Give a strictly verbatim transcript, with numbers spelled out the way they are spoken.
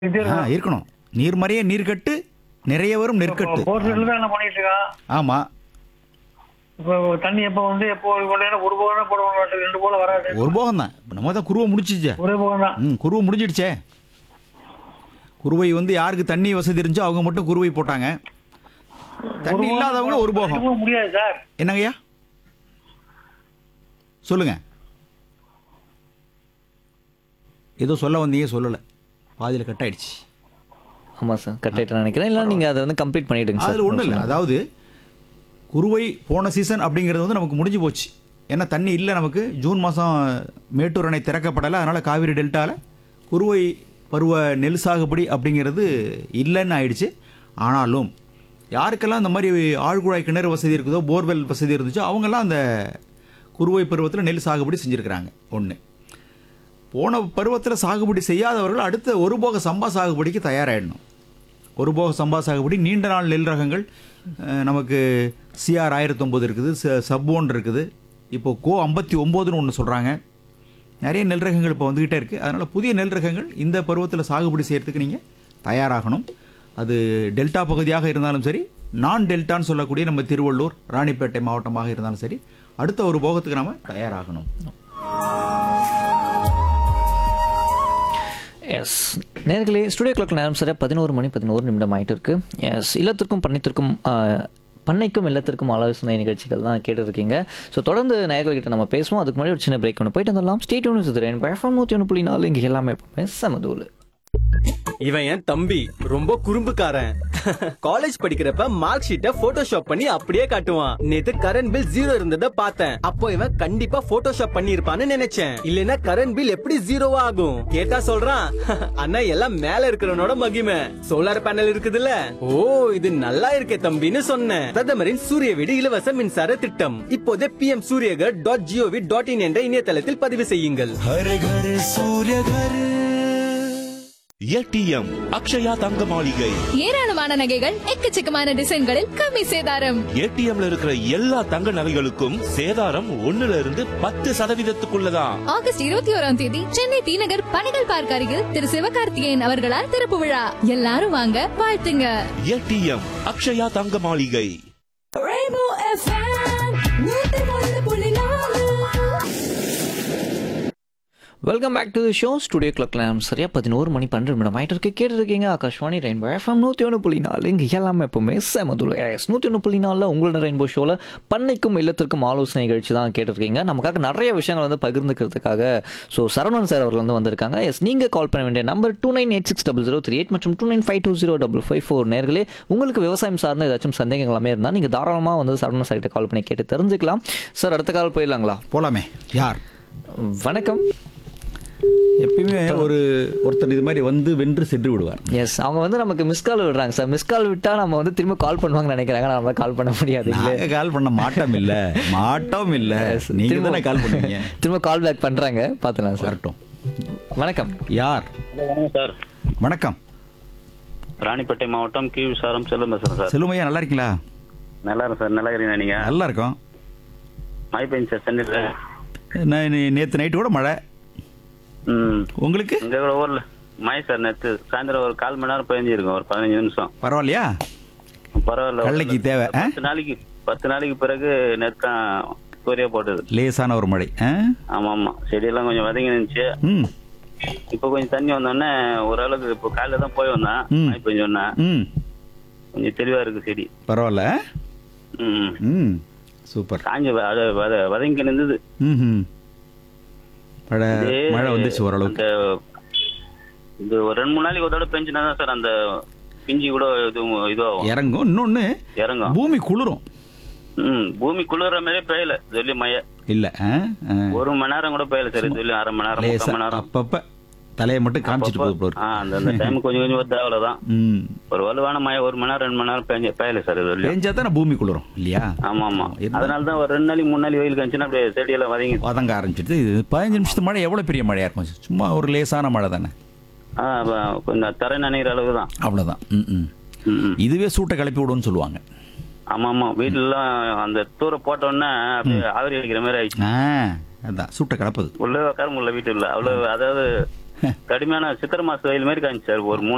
இது ஆ, இருக்கணும். நீர்மறைய நீர்க்கட்டு நிறைய வரும் நெற்கட்டு. போர்ல தான் என்ன பண்ணிட்டு இருக்கான். ஆமா. இப்போ தண்ணி எப்போ வந்து எப்போ ஒரு போல ஒரு போகம் தான் போடுவாங்க, ரெண்டு போல வராது. ஒரு போகம் தான். நம்ம தான் குருவை முடிச்சிச்சே. ஒரே போகம் தான். ம் குருவை முடிஞ்சிடுச்சே. குருவை வந்து யாருக்கு தண்ணி வசதி இருந்துச்சோ அவங்க மட்டும் குருவை போட்டாங்க. தண்ணி இல்லாதவங்க ஒரு போகம். ரெண்டு போகம் முடியாது சார். என்னங்கய்யா சொல்லுங்க. ஏதோ சொல்ல வந்தீங்க சொல்லலை, பாதியில் கட் ஆயிடுச்சு. ஆமாம் சார், கட் ஆகிட்டு நினைக்கிறேன். இல்லை நீங்கள் அதை வந்து கம்ப்ளீட் பண்ணிவிடுங்க சார். அதில் ஒன்றும் இல்லை. அதாவது குருவை போன சீசன் அப்படிங்கிறது வந்து நமக்கு முடிஞ்சு போச்சு. ஏன்னா தண்ணி இல்லை நமக்கு. ஜூன் மாதம் மேட்டூர் அணை திறக்கப்படலை. அதனால் காவிரி டெல்டாவில் குருவை பருவ நெல் சாகுபடி அப்படிங்கிறது இல்லைன்னு ஆயிடுச்சு. ஆனாலும் யாருக்கெல்லாம் இந்த மாதிரி ஆழ்குழாய் கிணறு வசதி இருக்குதோ, போர்வெல் வசதி இருந்துச்சோ அவங்கெல்லாம் அந்த குருவை பருவத்தில் நெல் சாகுபடி செஞ்சுருக்கிறாங்க. ஒன்று. போன பருவத்தில் சாகுபடி செய்யாதவர்கள் அடுத்த ஒரு போக சம்பா சாகுபடிக்கு தயாராகிடணும். ஒரு போக சம்பா சாகுபடி நீண்ட நாள் நெல் ரகங்கள் அஹ், நமக்கு சிஆர் ஆயிரத்தி ஒம்பது இருக்குது, ச சப்போன் இருக்குது, இப்போது கோ ஐம்பத்தி ஒம்போதுன்னு ஒன்று சொல்கிறாங்க. நிறைய நெல் ரகங்கள் இப்போ வந்துக்கிட்டே இருக்குது. அதனால் புதிய நெல் ரகங்கள் இந்த பருவத்தில் சாகுபடி செய்கிறதுக்கு நீங்கள் தயாராகணும். அது டெல்டா பகுதியாக இருந்தாலும் சரி, நான் டெல்டான்னு சொல்லக்கூடிய நம்ம திருவள்ளூர் ராணிப்பேட்டை மாவட்டமாக இருந்தாலும் சரி, அடுத்த ஒரு போகத்துக்கு நம்ம தயாராகணும். எஸ் நேர்களே, ஸ்டுடியோ கிளாக் நேரம் சரியாக பதினோரு மணி பதினோரு நிமிடம் ஆகிட்டு இருக்கு. எஸ் இல்லத்திற்கும் பண்ணைத்திற்கும் பண்ணைக்கும் இல்லத்திற்கும் ஆலோசனை நிகழ்ச்சிகள் தான் கேட்டுருக்கீங்க. ஸோ தொடர்ந்து நேயர்கள்கிட்ட நம்ம பேசுவோம். அதுக்கு முன்னாடி ஒரு சின்ன பிரேக் ஒன்று போயிட்டு வந்துடலாம். ஸ்டேட் ஒன்று சுற்றுறேன் எஃப்எம் நூற்றி ஒன்று புள்ளி நாலு இங்கே எல்லாமே செமதூள். இவன் என் தம்பி, ரொம்ப குறும்புக்காரன். காலேஜ் படிக்கிறப்ப மார்க் ஷீட்டை போட்டோஷாப் பண்ணி அப்படியே காட்டுவான். நேத்து கரண்ட் பில் ஜீரோ இருந்ததை பார்த்தேன். அப்போ இவன் கண்டிப்பா போட்டோஷாப் பண்ணி இருப்பான்னு நினைச்சேன். இல்லனா கரண்ட் பில் எப்படி ஜீரோவா ஆகும்? கேட்டா சொல்றான், அண்ணா எல்லாம் மேல இருக்கிறவனோட மகிமை, சோலார் பேனல் இருக்குதுல்ல. ஓ, இது நல்லா இருக்கே தம்பின்னு சொன்னேன். பிரதமரின் சூரிய வீடு இலவச மின்சார திட்டம் இப்போதே B M Surya Ghar dot gov dot in என்ற இணையதளத்தில் பதிவு செய்யுங்கள். ஏடிஎம் அக்ஷயா தங்க மாளிகை. ஏராளமான நகைகள் எக்கச்சக்கமான டிசைன்களில் கம்மி சேதாரம். ஏடிஎம்ல இருக்கிற எல்லா தங்க நகைகளுக்கும் சேதாரம் ஒண்ணுல இருந்து பத்து சதவீதத்துக்குள்ளதான். ஆகஸ்ட் இருபத்தி ஓராம் தேதி சென்னை டி நகர் பணிகள் பார்க் அருகில் திரு சிவகார்த்திகேயன் அவர்களால் திறப்பு விழா. எல்லாரும் வாங்க, வாழ்த்துங்க. ஏடிஎம் அக்ஷயா தங்க மாளிகை. Welcome back to the show. Studio clock நேரம் சரியாக பதினோரு மணி பன்னெண்டு நிமிடம் ஆகிட்டு இருக்கு. கேட்டுருக்கீங்க ஆகாஷ்வாணி ரெயின்போ எஃப்எம் நூற்றி ஒன்று புள்ளி நாலு இங்கே எல்லாமே எப்பவுமே செமதுள். எஸ் நூற்றி ஒன்று புள்ளி நாலில் உங்களோட ரெயின்போ ஷோவில் பண்ணைக்கும் இல்லத்திற்கும் ஆலோசனை நிகழ்ச்சி தான் கேட்டுருக்கீங்க. நமக்காக நிறைய விஷயங்கள் வந்து பகிர்ந்துக்கிறதுக்காக ஸோ சரவணன் சார் அவர்கள் வந்து வந்திருக்காங்க. எஸ் நீங்கள் கால் பண்ண வேண்டிய number two nine eight six double zero three eight மற்றும் two nine five two zero double five four. நேர்களே, உங்களுக்கு விவசாயம் சார்ந்த ஏதாச்சும் சந்தேகங்கள் எல்லாமே இருந்தால் நீங்கள் தாராளமாக வந்து சரவணன் சார்கிட்ட கால் பண்ணி கேட்டு தெரிஞ்சுக்கலாம். சார் அடுத்த கால் போயிடலாங்களா? போலாமே. யார்? வணக்கம். எப்பயுமே ஒரு ஒருத்தர் இது மாதிரி வந்து வென்று சென்று விடுவார். எஸ், அவங்க வந்து நமக்கு மிஸ் கால் விடுறாங்க சார். மிஸ் கால் விட்டா நம்ம வந்து திரும்ப கால் பண்ணுவாங்கன்னு நினைக்கிறாங்க. நம்ம கால் பண்ண முடியாது. நாங்க கால் பண்ண மாட்டோம் இல்ல மாட்டோம் இல்ல நீங்க தானே கால் பண்ணுவீங்க. திரும்ப கால் பேக் பண்றாங்க, பாத்துலாம் சார். வரட்டும். வணக்கம். யார்? வணக்கம் சார். வணக்கம். ராணிப்பேட்டை மாவட்டம் கி விசாரம் செல்லும் பேசுறேன் சார். செல்லுமையா நல்லா இருக்கீங்களா? நல்லா இருக்கும் சார். நல்லா இருக்கீங்க நீங்க? நல்லா இருக்கோம். மழை பெஞ்சு சார் சென்னையில. நான் நேற்று நைட்டு கூட மழை. ம். உங்களுக்கு? இங்க கூட ஊர்ல மழை சார். நேற்று சாயந்தரம் ஒரு கால் மணி நேரம் பெஞ்சிருக்கும், ஒரு பதினஞ்சு நிமிஷம். பரவாயில்லையா? பரவாயில்ல. கல்லைக்கு தேவை. பத்து நாளைக்கு பத்து நாளைக்கு பிறகு நேற்று தான் சூரிய போட்டது. லேசான ஒரு மழை. ஆமா ஆமா. செடியெல்லாம் கொஞ்சம் வதங்கி இருந்துச்சு. ம் இப்போ கொஞ்சம் தண்ணி வந்தோடனே ஓரளவுக்கு இப்போ காலையில தான் போய் வந்தேன். ம். மழை பெஞ்சோடனே ம் கொஞ்சம் தெளிவா இருக்கு செடி. பரவாயில்ல. ம். ம் சூப்பர். காஞ்ச வத- வத- வதங்கி நின்றுது. ம் மழை மழை வந்துச்சு ஓரளவுக்கு. இது ஒரு ரெண்டு மூணு நாளைக்கு ஒரு தடவை பெஞ்சுனா தான் சார் அந்த பிஞ்சி கூட இது இதுவாகும், இறங்கும். இன்னொன்னு இறங்கும். பூமி குளிரும். ம். பூமி குளிர்ற மாதிரியே பெய்யல சொல்லி மழை. இல்ல ஆ, ஆ. ஒரு மணி நேரம் கூட பெய்யல சார். சொல்லி அரை மணி நேரம் லேசா முக்கால் மணி நேரம் அப்பப்ப தலையை மட்டும் காமிச்சிட்டு போகுது போல ஆ, இருக்கு. அந்த அந்த டைம் கொஞ்சம் கொஞ்சம் வருது, அவ்வளவுதான். ம் ஒரு வலுவான மழை ஒரு மணி நேரம் ரெண்டு மணி நேரம் பெய்ய பெய்யல சார் இது சொல்லி. பேஞ்சா தானே பூமி குளிரும் இல்லையா? ஆமா ஆமா. இருந்தா- அதனால தான் ஒரு ரெண்டு நாளைக்கு மூணு நாளைக்கு வெயில் காமிச்சுன்னா அப்படியே செடியெல்லாம் வதங்கி வதங்க ஆரம்பிச்சிட்டு. இது பதினஞ்சு நிமிஷத்து மழை எவ்வளோ பெரிய மழையா இருக்கும்? சும்மா ஒரு லேசான மழை தானே. ஆ, அப்ப கொஞ்சம் தரை நனைகிற அளவுக்கு தான். அவ்வளோதான். ம் ம் ம், ம். இதுவே சூட்டை கிளப்பி விடுன்னு சொல்லுவாங்க. ஆமா ஆமா. வீட்டுலாம் அந்த தூர போட்ட உடனே அப்படியே ஆவிரி அடிக்கிற மாதிரி ஆயிடுச்சு. ஆ அதான் சூட்டை கிளப்புது. உள்ள உட்கார முடியல வீட்டுல. அவ்வளவு அதாவது கடுமையான சித்திரை மாச வெயில் மாதிரி காமிச்சு சார். ஒரு மூணு